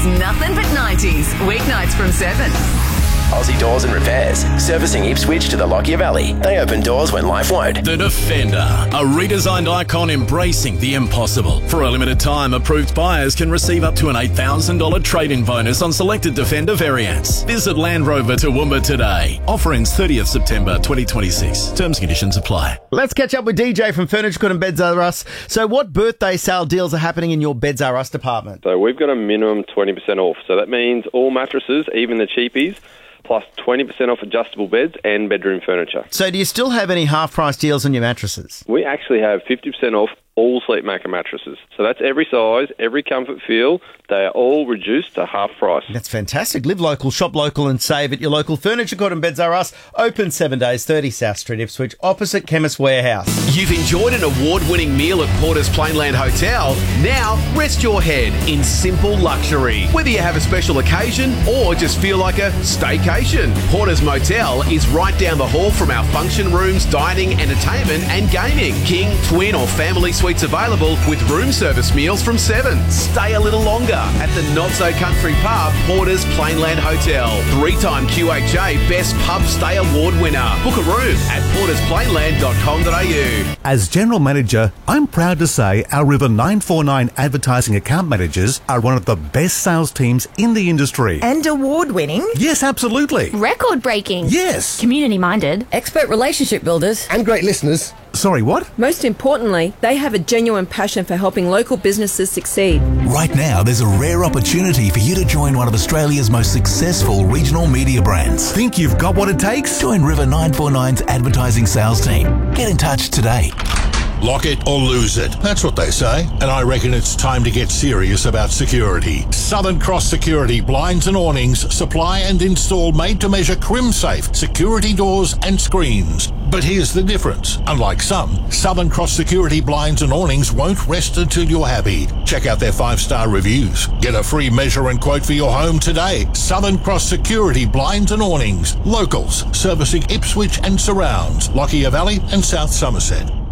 Nothing But 90s, weeknights from 7. Aussie Doors and Repairs, servicing Ipswich to the Lockyer Valley. They open doors when life won't. The Defender, a redesigned icon embracing the impossible. For a limited time, approved buyers can receive up to an $8,000 trade-in bonus on selected Defender variants. Visit Land Rover Toowoomba today. Offer ends 30th September 2026. Terms and conditions apply. Let's catch up with DJ from Furniture Good and Beds R Us. So what birthday sale deals are happening in your Beds R Us department? So we've got a minimum 20% off. So that means all mattresses, even the cheapies, plus 20% off adjustable beds and bedroom furniture. So do you still have any half-price deals on your mattresses? We actually have 50% off all Sleepmaker mattresses. So that's every size, every comfort feel. They are all reduced to half price. That's fantastic. Live local, shop local and save at your local Furniture Good and Beds R Us. Open 7 days, 30 South Street, Ipswich, opposite Chemist Warehouse. You've enjoyed an award-winning meal at Porter's Plainland Hotel. Now, rest your head in simple luxury. Whether you have a special occasion or just feel like a staycation, Porter's Motel is right down the hall from our function rooms, dining, entertainment and gaming. King, twin or family suites available with room service meals from 7. Stay a little longer at the not-so-country pub, Porter's Plainland Hotel. 3-time QHA Best Pub Stay Award winner. Book a room at portersplainland.com.au. As General Manager, I'm proud to say our River 949 advertising account managers are one of the best sales teams in the industry. And award-winning? Yes, absolutely. Record-breaking? Yes. Community-minded? Expert relationship builders? And great listeners. Sorry, what? Most importantly, they have a genuine passion for helping local businesses succeed. Right now, there's a rare opportunity for you to join one of Australia's most successful regional media brands. Think you've got what it takes? Join River 949's advertising sales team. Get in touch today. Lock it or lose it. That's what they say. And I reckon it's time to get serious about security. Southern Cross Security blinds and awnings supply and install made-to-measure crim-safe security doors and screens. But here's the difference. Unlike some, Southern Cross Security blinds and awnings won't rest until you're happy. Check out their 5-star reviews. Get a free measure and quote for your home today. Southern Cross Security blinds and awnings. Locals, servicing Ipswich and surrounds, Lockyer Valley and South Somerset.